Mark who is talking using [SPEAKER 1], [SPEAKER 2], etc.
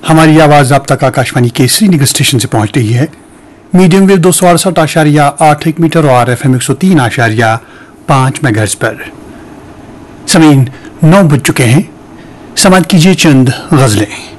[SPEAKER 1] हमारी आवाज आप तक आकाशवाणी के श्रीनगर स्टेशन से पहुंच रही है। मीडियम वेव 268.8 मीटर और FM 103.5 मेगाहर्ट्ज पर। समीन 9 बज चुके हैं। समाप्त कीजिए चंद गजलें।